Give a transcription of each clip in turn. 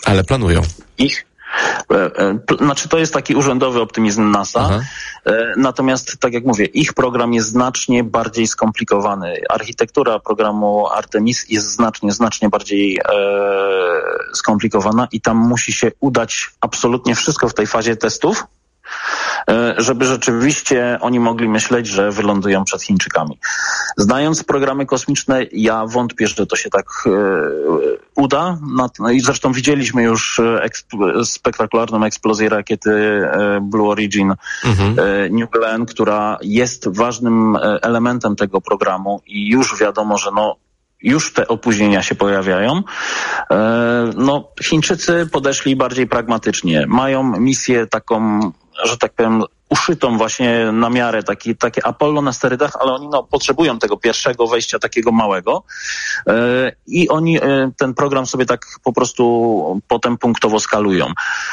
Ale planują. Znaczy to jest taki urzędowy optymizm NASA. Natomiast, tak jak mówię, ich program jest znacznie bardziej skomplikowany. Architektura programu Artemis jest znacznie bardziej skomplikowana i tam musi się udać absolutnie wszystko w tej fazie testów, żeby rzeczywiście oni mogli myśleć, że wylądują przed Chińczykami. Znając programy kosmiczne, ja wątpię, że to się tak uda. I zresztą widzieliśmy już spektakularną eksplozję rakiety Blue Origin New Glenn, która jest ważnym elementem tego programu i już wiadomo, że już te opóźnienia się pojawiają. Chińczycy podeszli bardziej pragmatycznie. Mają misję taką, że tak powiem, uszytą właśnie na miarę, takie Apollo na sterydach, ale oni potrzebują tego pierwszego wejścia takiego małego i oni ten program sobie tak po prostu potem punktowo skalują.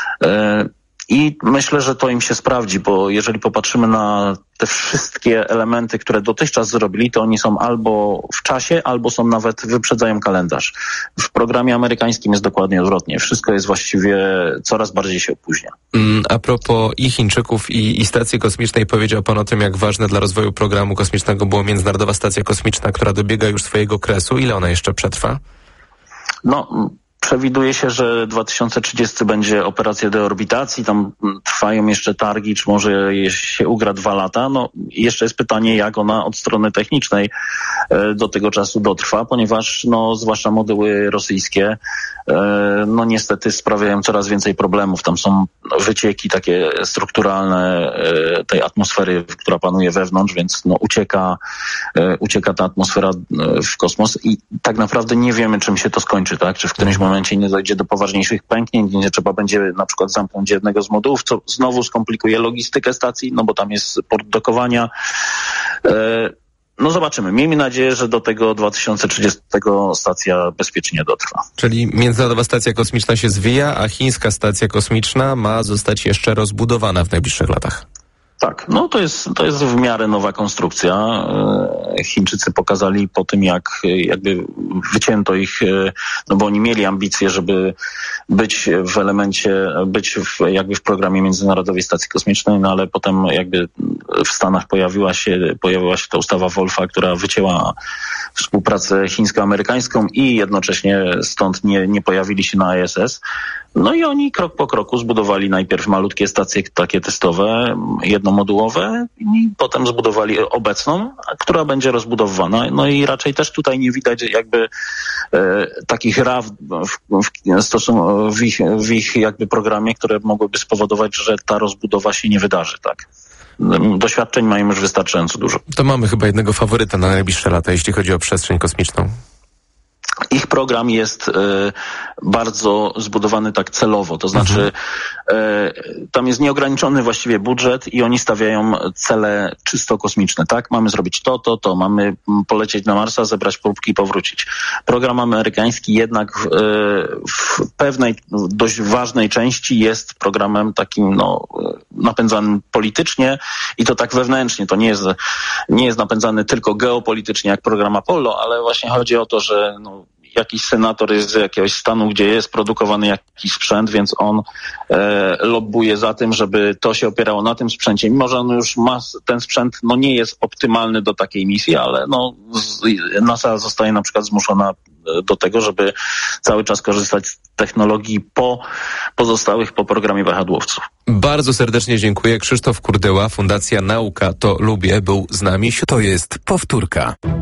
I myślę, że to im się sprawdzi, bo jeżeli popatrzymy na te wszystkie elementy, które dotychczas zrobili, to oni są albo w czasie, albo są nawet, wyprzedzają kalendarz. W programie amerykańskim jest dokładnie odwrotnie. Wszystko jest właściwie, coraz bardziej się opóźnia. A propos i Chińczyków, i stacji kosmicznej, powiedział pan o tym, jak ważne dla rozwoju programu kosmicznego było Międzynarodowa Stacja Kosmiczna, która dobiega już swojego kresu. Ile ona jeszcze przetrwa? Przewiduje się, że 2030 będzie operacja deorbitacji, tam trwają jeszcze targi, czy może się ugra 2 lata. Jeszcze jest pytanie, jak ona od strony technicznej do tego czasu dotrwa, ponieważ zwłaszcza moduły rosyjskie niestety sprawiają coraz więcej problemów. Tam są wycieki takie strukturalne tej atmosfery, która panuje wewnątrz, więc ucieka ta atmosfera w kosmos i tak naprawdę nie wiemy, czym się to skończy, tak? Czy w którymś momencie nie dojdzie do poważniejszych pęknięć, nie trzeba będzie na przykład zamknąć jednego z modułów, co znowu skomplikuje logistykę stacji, bo tam jest port dokowania. Zobaczymy. Miejmy nadzieję, że do tego 2030 stacja bezpiecznie dotrwa. Czyli Międzynarodowa Stacja Kosmiczna się zwija, a chińska stacja kosmiczna ma zostać jeszcze rozbudowana w najbliższych latach. Tak, to jest w miarę nowa konstrukcja. Chińczycy pokazali po tym, jak jakby wycięto ich, bo oni mieli ambicje, żeby być w elemencie, jakby w programie Międzynarodowej Stacji Kosmicznej, ale potem jakby w Stanach pojawiła się ta ustawa Wolfa, która wycięła współpracę chińsko-amerykańską i jednocześnie stąd nie pojawili się na ISS. I oni krok po kroku zbudowali najpierw malutkie stacje takie testowe, jednomodułowe i potem zbudowali obecną, która będzie rozbudowywana. I raczej też tutaj nie widać jakby takich raw w ich jakby programie, które mogłyby spowodować, że ta rozbudowa się nie wydarzy, tak. Doświadczeń mają już wystarczająco dużo. To mamy chyba jednego faworyta na najbliższe lata, jeśli chodzi o przestrzeń kosmiczną. Ich program jest bardzo zbudowany tak celowo, to znaczy tam jest nieograniczony właściwie budżet i oni stawiają cele czysto kosmiczne, tak? Mamy zrobić to, mamy polecieć na Marsa, zebrać próbki i powrócić. Program amerykański jednak w pewnej dość ważnej części jest programem takim napędzanym politycznie i to tak wewnętrznie. To nie jest napędzany tylko geopolitycznie jak program Apollo, ale właśnie chodzi o to, że jakiś senator jest z jakiegoś stanu, gdzie jest produkowany jakiś sprzęt, więc on lobbuje za tym, żeby to się opierało na tym sprzęcie. Mimo że on już ma ten sprzęt, nie jest optymalny do takiej misji, ale NASA zostaje na przykład zmuszona do tego, żeby cały czas korzystać z technologii pozostałych po programie wahadłowców. Bardzo serdecznie dziękuję. Krzysztof Kurdyła, Fundacja Nauka to Lubię, był z nami. To jest powtórka.